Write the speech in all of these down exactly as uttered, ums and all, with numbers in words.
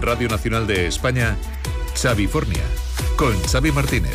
En Radio Nacional de España, Xavifornia, con Xavi Martínez.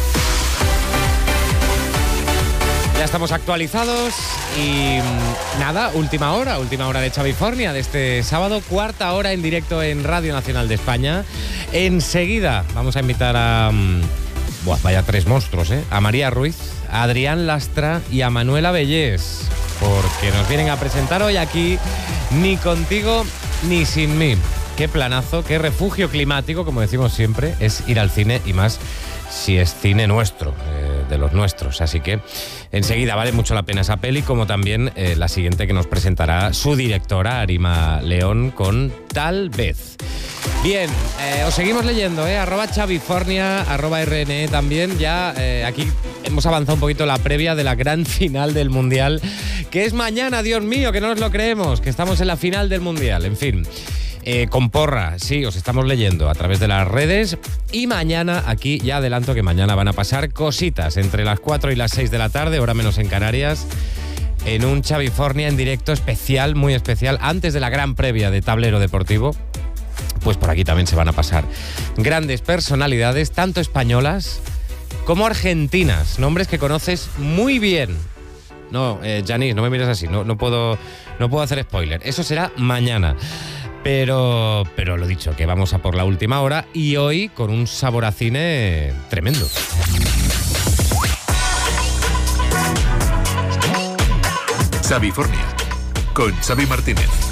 Ya estamos actualizados y nada, última hora, última hora de Xavifornia de este sábado, cuarta hora en directo en Radio Nacional de España. Enseguida vamos a invitar a... Buah, vaya tres monstruos, ¿eh? A María Ruiz, a Adrián Lastra y a Manuela Bellés, porque nos vienen a presentar hoy aquí Ni contigo ni sin mí. Qué planazo, qué refugio climático, como decimos siempre, es ir al cine, y más si es cine nuestro, eh, de los nuestros. Así que enseguida vale mucho la pena esa peli, como también eh, la siguiente que nos presentará su directora, Arima León, con Tal vez. Bien, eh, os seguimos leyendo, eh, arroba Xavifornia, arroba R N E también. Ya eh, aquí hemos avanzado un poquito la previa de la gran final del Mundial, que es mañana, Dios mío, que no nos lo creemos, que estamos en la final del Mundial. En fin, eh, con porra, sí, os estamos leyendo a través de las redes. Y mañana, aquí ya adelanto que mañana van a pasar cositas entre las cuatro y las seis de la tarde, hora menos en Canarias, en un Xavifornia en directo especial, muy especial, antes de la gran previa de Tablero Deportivo. Pues por aquí también se van a pasar grandes personalidades, tanto españolas como argentinas, nombres que conoces muy bien. No, eh, Janice, no me mires así, no, no, puedo, no puedo hacer spoiler. Eso será mañana. Pero, pero lo dicho, que vamos a por la última hora y hoy con un sabor a cine tremendo. Xavifornia, con Xavi Martínez.